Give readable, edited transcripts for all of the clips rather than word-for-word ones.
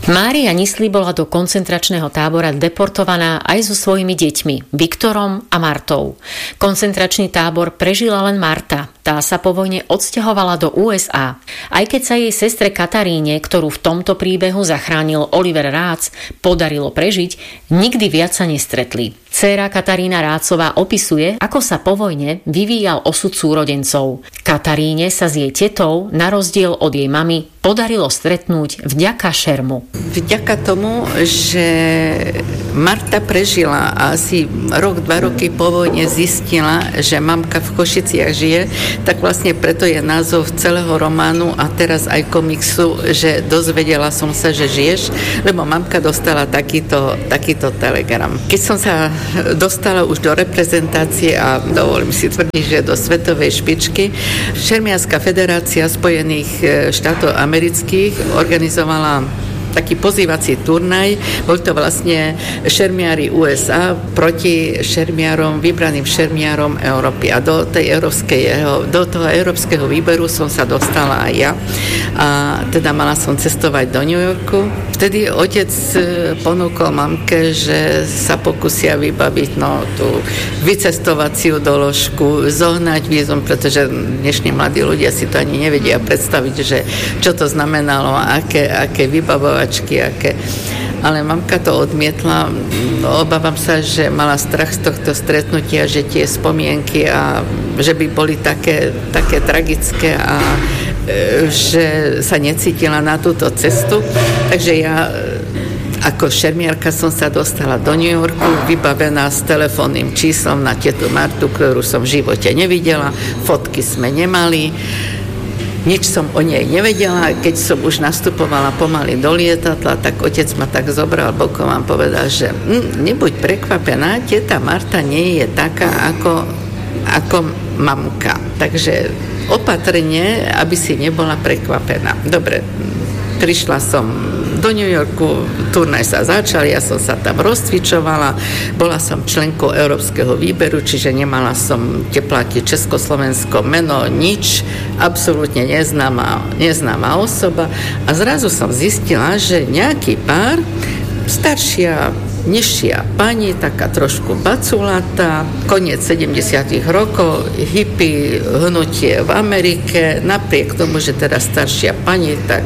Mária Nisli bola do koncentračného tábora deportovaná aj so svojimi deťmi, Viktorom a Martou. Koncentračný tábor prežila len Marta. Tá sa po vojne odsťahovala do USA. Aj keď sa jej sestre Kataríne, ktorú v tomto príbehu zachránil Oliver Rác, podarilo prežiť, nikdy viac sa nestretli. Dcéra Katarína Rácová opisuje, ako sa po vojne vyvíjal osud súrodencov. Kataríne sa s jej tetou, na rozdiel od jej mamy, podarilo stretnúť vďaka šermu. Vďaka tomu, že Marta prežila a asi rok, 2 roky po vojne zistila, že mamka v Košiciach žije, tak vlastne preto je názov celého románu a teraz aj komiksu, že dozvedela som sa, že žiješ, lebo mamka dostala takýto telegram. Keď som sa dostala už do reprezentácie a dovolím si tvrdiť, že do svetovej špičky, Šermiarska federácia Spojených štátov amerických organizovala taký pozývací turnaj. Bol to vlastne šermiári USA proti vybraným šermiárom Európy. A do toho európskeho výberu som sa dostala aj ja. A teda mala som cestovať do New Yorku. Vtedy otec ponúkol mamke, že sa pokusia vybaviť tú vycestovaciu doložku, zohnať vízum, pretože dnešní mladí ľudia si to ani nevedia predstaviť, že čo to znamenalo, aké vybavovať. Ale mamka to odmietla. Obávam sa, že mala strach z tohto stretnutia, že tie spomienky a že by boli také tragické a že sa necítila na túto cestu. Takže ja ako šermiarka som sa dostala do New Yorku, vybavená s telefónnym číslom na tetu Martu, ktorú som v živote nevidela. Fotky sme nemali. Nič som o nej nevedela. Keď som už nastupovala pomaly do lietadla, tak otec ma tak zobral bokom a povedal, že nebuď prekvapená, teta Marta nie je taká ako mamka. Takže opatrne, aby si nebola prekvapená. Dobre, prišla som do New Yorku, turnaj sa začal, ja som sa tam rozcvičovala, bola som členkou európskeho výberu, čiže nemala som tepláky Československo meno, nič, absolútne neznáma osoba a zrazu som zistila, že nejaký pár, staršia, nižšia pani, taká trošku baculatá, koniec 70. rokov, hippie hnutie v Amerike, napriek tomu, že teda staršia pani, tak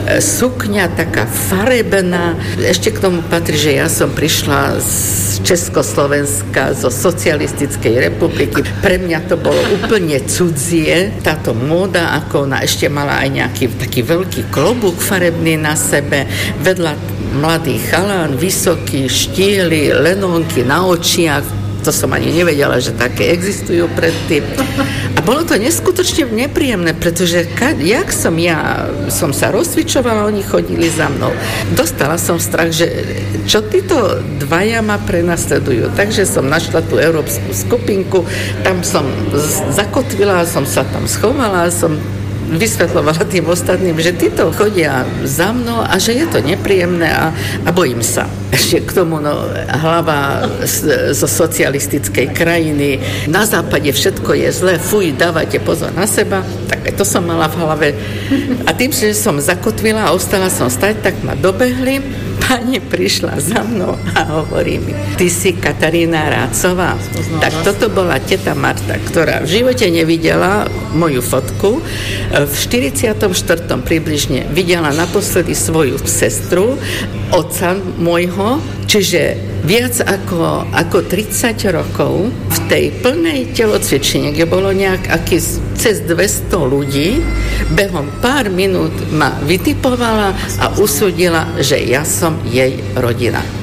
sukňa taká farebná. Ešte k tomu patrí, že ja som prišla z Československa, zo Socialistickej republiky. Pre mňa to bolo úplne cudzie, táto móda, ako ona ešte mala aj nejaký taký veľký klobúk farebný na sebe, vedľa mladý chalán, vysoký, štíhly, lenónky na očiach. To som ani nevedela, že také existujú predtým. A bolo to neskutočne nepríjemné, pretože jak som sa rozcvičovala, oni chodili za mnou. Dostala som strach, že čo títo dvaja ma prenasledujú. Takže som našla tú európsku skupinku, tam som zakotvila, som sa tam schovala, som vysvetľovala tým ostatným, že títo chodia za mnou a že je to nepríjemné a bojím sa. Ešte k tomu hlava zo socialistickej krajiny. Na západe všetko je zlé, fuj, dávajte pozor na seba. Tak to som mala v hlave. A tým, že som zakotvila a ostala som stať, tak ma dobehli. Pani prišla za mnou a hovorí mi, ty si Katarína Rácová. Tak toto bola teta Marta, ktorá v živote nevidela moju fotku. V 44. približne videla naposledy svoju sestru, otca môjho, čiže viac ako 30 rokov v tej plnej telocvični, kde bolo cez 200 ľudí, behom pár minút ma vytipovala a usúdila, že ja som jej rodina.